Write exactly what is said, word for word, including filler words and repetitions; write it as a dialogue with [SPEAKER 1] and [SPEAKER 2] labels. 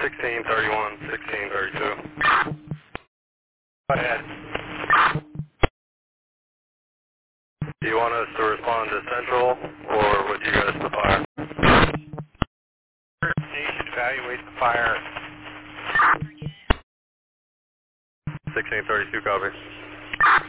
[SPEAKER 1] sixteen thirty-one, sixteen thirty-two. Go ahead. Do you want us to respond to Central, or would you guys to fire? Station evaluate the fire. sixteen thirty-two, copy.